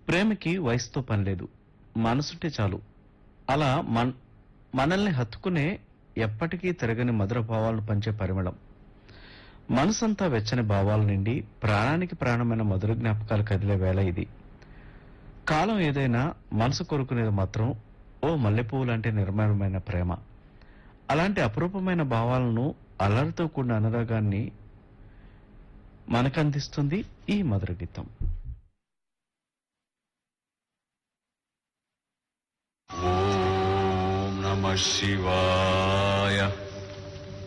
ప్రేమకి వయసుతో పనిలేదు, మనసుంటే చాలు. అలా మనల్ని హత్తుకునే, ఎప్పటికీ తిరగని మధుర భావాలను పంచే పరిమళం. మనసంతా వెచ్చని భావాల నిండి ప్రాణానికి ప్రాణమైన మధుర జ్ఞాపకాలు కదిలే వేళ ఇది. కాలం ఏదైనా మనసు కోరుకునేది మాత్రం ఓ మల్లెపువ్వు లాంటి నిర్మలమైన ప్రేమ. అలాంటి అపురూపమైన భావాలను, అల్లరితో కూడిన అనురాగాన్ని మనకందిస్తుంది ఈ మధుర గీతం. ఓం నమః శివాయ.